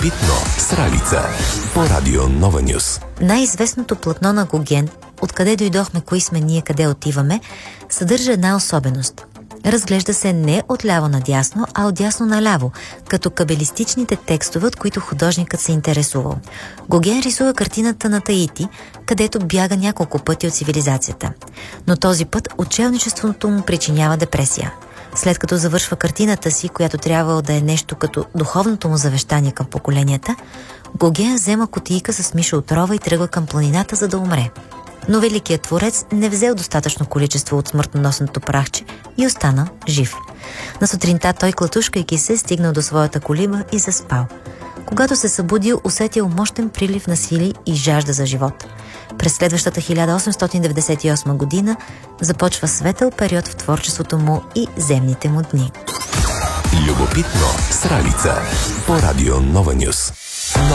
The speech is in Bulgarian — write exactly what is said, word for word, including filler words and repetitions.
Любопитно с Ралица по радио Нова Нюс. Най-известното платно на Гоген, Откъде дойдохме, кои сме ние, къде отиваме, съдържа една особеност. Разглежда се не отляво надясно, а отдясно наляво, като кабелистичните текстове, от които художникът се интересувал. Гоген рисува картината на Таити, където бяга няколко пъти от цивилизацията. Но този път отшелничеството му причинява депресия. След като завършва картината си, която трябвало да е нещо като духовното му завещание към поколенията, Гоген взема кутийка с миша отрова и тръгва към планината, за да умре. Но великият творец не взел достатъчно количество от смъртоносното прахче и остана жив. На сутринта той, клатушкайки се, стигнал до своята колиба и заспал. Когато се събудил, усетил мощен прилив на сили и жажда за живот. През следващата хиляда осемстотин деветдесет и осма година започва светъл период в творчеството му и земните му дни. Любопитно с Ралица по радио Нова Нюс.